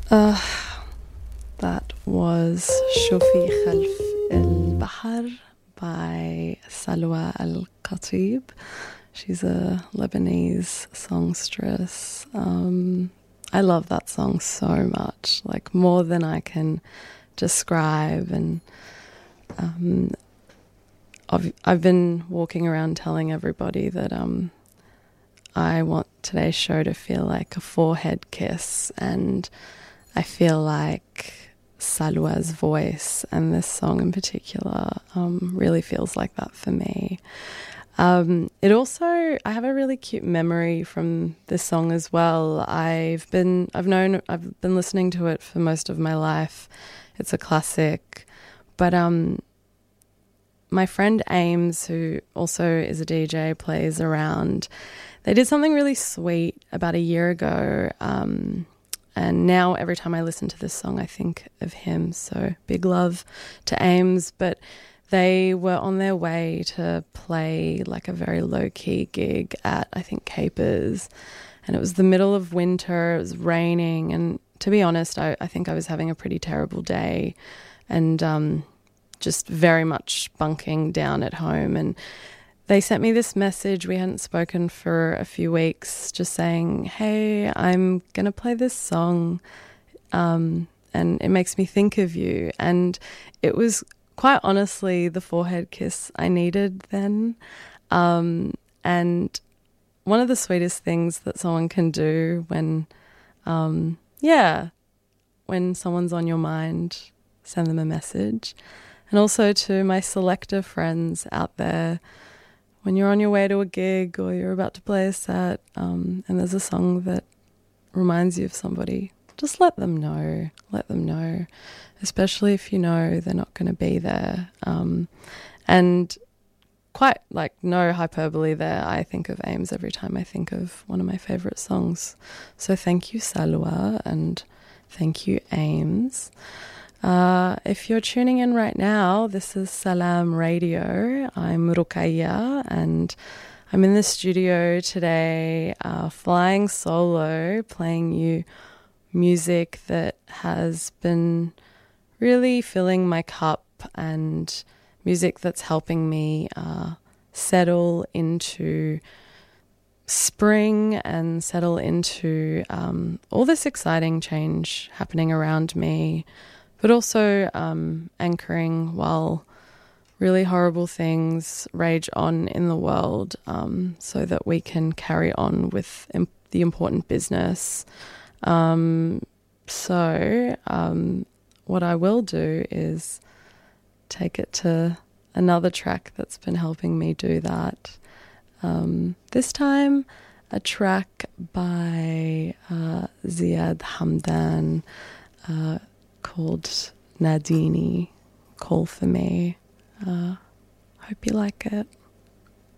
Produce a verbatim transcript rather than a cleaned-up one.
Uh, that was Shufi Khalf al-Bahar by Salwa al-Khatib. She's a Lebanese songstress. Um, I love that song so much, like more than I can describe. And um, I've, I've been walking around telling everybody that um, I want today's show to feel like a forehead kiss, and I feel like Salwa's voice and this song in particular um, really feels like that for me. Um, it also, I have a really cute memory from this song as well. I've been, I've known, I've been listening to it for most of my life. It's a classic, but um, my friend Ames, who also is a D J, plays around. They did something really sweet about a year ago. Um, And now every time I listen to this song, I think of him. So big love to Ames. But they were on their way to play like a very low-key gig at, I think, Capers. And it was the middle of winter. It was raining. And to be honest, I, I think I was having a pretty terrible day and um, just very much bunking down at home. And they sent me this message. We hadn't spoken for a few weeks, just saying, hey, I'm going to play this song um, and it makes me think of you. And it was quite honestly the forehead kiss I needed then. Um, and one of the sweetest things that someone can do when, um, yeah, when someone's on your mind, send them a message. And also to my selector friends out there, when you're on your way to a gig or you're about to play a set um, and there's a song that reminds you of somebody, just let them know. Let them know, especially if you know they're not going to be there. Um, and quite like no hyperbole there, I think of Ames every time I think of one of my favourite songs. So thank you, Salwa, and thank you, Ames. Uh, if you're tuning in right now, this is Salam Radio. I'm Rukaya and I'm in the studio today, uh, flying solo, playing you music that has been really filling my cup and music that's helping me uh, settle into spring and settle into um, all this exciting change happening around me, but also um, anchoring while really horrible things rage on in the world um, so that we can carry on with imp- the important business. Um, so um, what I will do is take it to another track that's been helping me do that. Um, this time a track by uh, Ziad Hamdan uh, called Nadini, Call for Me. Uh, hope you like it.